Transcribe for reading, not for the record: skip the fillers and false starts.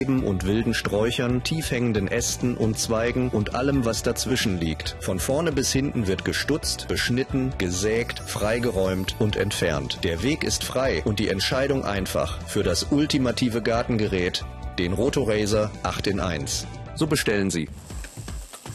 und wilden Sträuchern, tief hängenden Ästen und Zweigen und allem, was dazwischen liegt. Von vorne bis hinten wird gestutzt, beschnitten, gesägt, freigeräumt und entfernt. Der Weg ist frei und die Entscheidung einfach für das ultimative Gartengerät, den Rotorazer 8 in 1. So bestellen Sie.